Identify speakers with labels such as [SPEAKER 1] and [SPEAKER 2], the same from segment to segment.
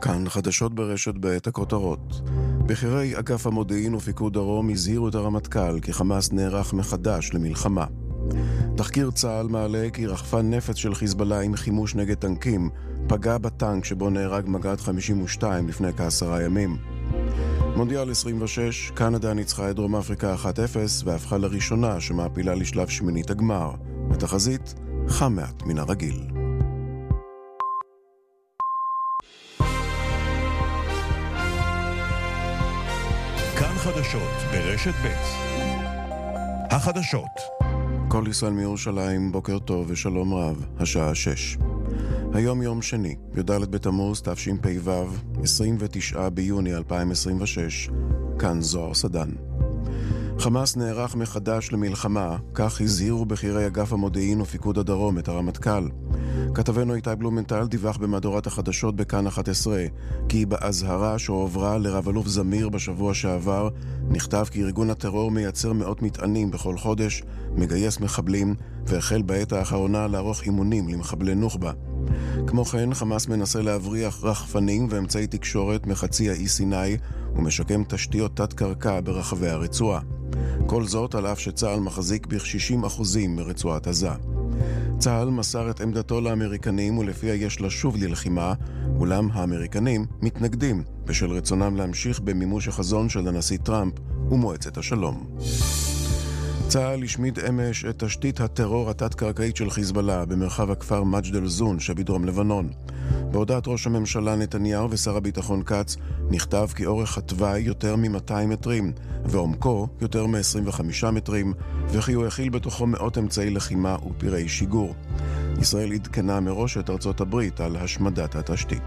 [SPEAKER 1] כאן חדשות ברשת בעת הכותרות. בכירי אגף המודיעין ופיקוד דרום הזהירו את הרמטכ"ל כי חמאס נערך מחדש למלחמה. תחקיר צה"ל מעלה כי רחפן נפץ של חיזבאללה עם חימוש נגד טנקים פגע בטנק שבו נהרג מג"ד 52 לפני כ10 ימים. מונדיאל 26, קנדה ניצחה את דרום אפריקה 1-0 והפכה לראשונה שמעפילה לשלב שמינית הגמר. בתחזית, חם מעט מן הרגיל.
[SPEAKER 2] כאן חדשות ברשת ב'. החדשות.
[SPEAKER 1] כל ישראל מירושלים, בוקר טוב ושלום רב, השעה 6. היום יום שני, י"ד בתמוז תשפ"ו, 29 ביוני 2026, כאן זוהר סדן. חמאס נערך מחדש למלחמה, כך הזהירו בכירי אגף המודיעין ופיקוד הדרום את הרמטכ"ל. כתבנו איתי בלומנטל דיווח במהדורת החדשות בכאן 11 כי בהזהרה שהועברה לרב אלוף זמיר בשבוע שעבר נכתב כי ארגון הטרור מייצר מאות מטענים בכל חודש, מגייס מחבלים והחל בעת האחרונה לערוך אימונים למחבלי נוח'בה. כמו כן, חמאס מנסה להבריח רחפנים ואמצעי תקשורת מחצי האי סיני ומשקם תשתיות תת-קרקע ברחבי הרצועה. כל זאת על אף שצה"ל מחזיק ב-60% מרצועת עזה. צה"ל מסר את עמדתו לאמריקנים ולפיה יש לשוב ללחימה, אולם האמריקנים מתנגדים בשל רצונם להמשיך במימוש החזון של הנשיא טראמפ ומועצת השלום. צה"ל השמיד אמש את תשתית הטרור התת-קרקעית של חיזבאללה במרחב הכפר מג'ד אל-זון שבדרום לבנון. בהודעת ראש הממשלה נתניהו ושר הביטחון כץ נכתב כי אורך התוואי יותר מ-200 מטרים ועומקו יותר מ-25 מטרים וכי הוא הכיל בתוכו מאות אמצעי לחימה ופירי שיגור. ישראל עדכנה מראש את ארצות הברית על השמדת התשתית.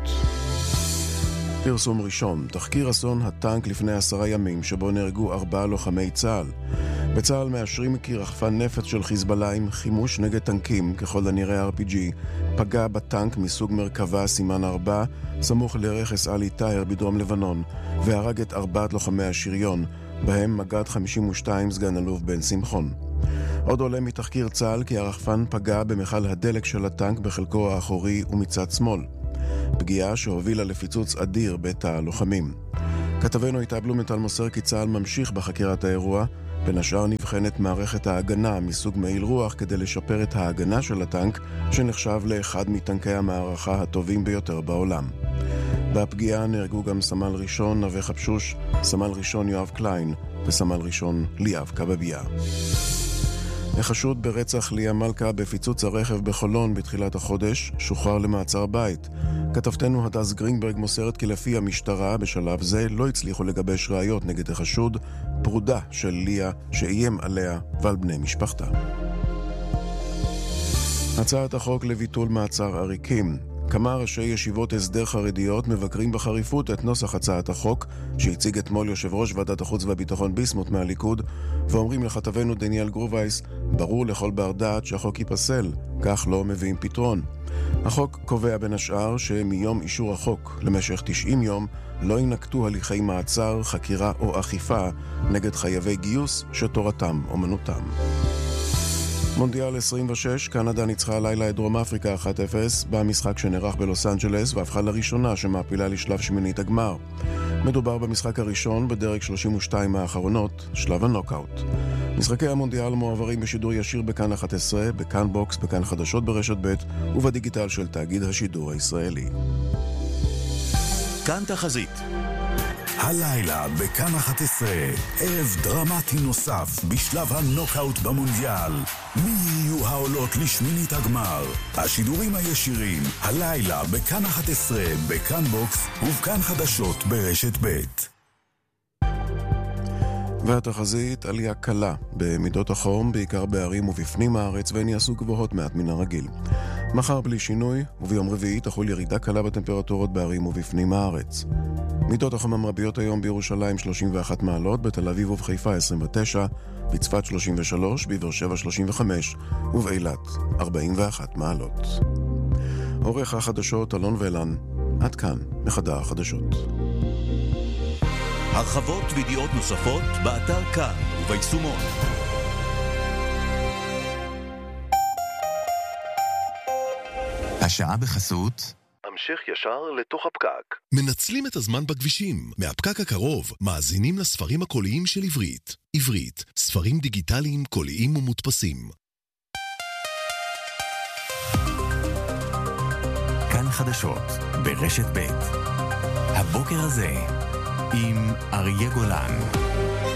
[SPEAKER 1] פרסום ראשון, תחקיר אסון הטנק לפני 10 ימים שבו נהרגו 4 לוחמי צה"ל. בצה"ל מאשרים כי רחפן נפץ של חיזבאללה עם חימוש נגד טנקים, ככל הנראה RPG, פגע בטנק מסוג מרכבה סימן 4, סמוך לרכס עלי טאהר בדרום לבנון, והרג את 4 לוחמי השריון, בהם מג"ד 52 סגן אלוף בן שמחון. עוד עולה מתחקיר צה"ל כי הרחפן פגע במכל הדלק של הטנק בחלקו האחורי ומצד שמאל. פגיעה שהובילה לפיצוץ אדיר בתא הלוחמים. כתבנו איתי בלומנטל מוסר כי צה"ל ממשיך בחקירת האירוע, בין השאר נבחנת מערכת ההגנה מסוג מעיל רוח כדי לשפר את ההגנה של הטנק שנחשב לאחד מטנקי המערכה הטובים ביותר בעולם. בפגיעה נהרגו גם סמל ראשון נווה חפשוש, סמל ראשון יואב קליין וסמל ראשון ליאב קבביה. החשוד ברצח ליה מלכה בפיצוץ הרכב בחולון בתחילת החודש שוחרר למעצר בית. כתבתנו הדס גרינברג מוסרת כי לפי המשטרה בשלב זה לא הצליחו לגבש ראיות נגד החשוד, פרודה של ליה שאיים עליה ועל בני משפחתה. הצעת החוק לביטול מעצר עריקים. כמה ראשי ישיבות הסדר חרדיות מבקרים בחריפות את נוסח הצעת החוק שהציג אתמול יושב ראש ועדת החוץ והביטחון ביסמוט מהליכוד, ואומרים לכתבנו דניאל גרובייס, ברור לכל בר דעת שהחוק ייפסל, כך לא מביאים פתרון. החוק קובע בין השאר שמיום אישור החוק למשך 90 יום לא ינקטו הליכי מעצר, חקירה או אכיפה נגד חייבי גיוס שתורתם אומנותם. מונדיאל 26, קנדה ניצחה הלילה את דרום אפריקה 1-0 במשחק שנערך בלוס אנג'לס והפכה לראשונה שמעפילה לשלב שמינית הגמר. מדובר במשחק הראשון בדרג 32 האחרונות, שלב הנוקאוט. משחקי המונדיאל מועברים בשידור ישיר בכאן 11, בכאן בוקס, בכאן חדשות ברשת ב' ובדיגיטל של תאגיד השידור הישראלי.
[SPEAKER 2] כאן תחזית.
[SPEAKER 3] הלילה בכאן 11, ערב דרמטי נוסף בשלב הנוקאוט במונדיאל. מי יהיו העולות לשמינית הגמר? השידורים הישירים, הלילה בכאן 11, בכאן בוקס ובכאן חדשות ברשת ב'.
[SPEAKER 1] והתחזית עלייה קלה במידות החום, בעיקר בערים ובפנים הארץ, והן יעשו גבוהות מעט מן הרגיל. מחר בלי שינוי, וביום רביעי תחול ירידה קלה בטמפרטורות בערים ובפנים הארץ. מידות החום המרביות היום בירושלים 31 מעלות, בתל אביב ובחיפה 29, בצפת 33, בבאר שבע 35, ובאילת 41 מעלות. עורך החדשות אלון ולן, עד כאן מחדר החדשות.
[SPEAKER 2] הרחבות וידיעות נוספות באתר כאן וביישומון.
[SPEAKER 4] השעה בחסות להמשיך ישר לתוך הפקק.
[SPEAKER 5] מנצלים את הזמן בכבישים. מהפקק הקרוב, מאזינים לספרים הקוליים של עברית. עברית, ספרים דיגיטליים קוליים ומודפסים.
[SPEAKER 6] כאן חדשות, ברשת ב'. הבוקר הזה, עם אריה גולן.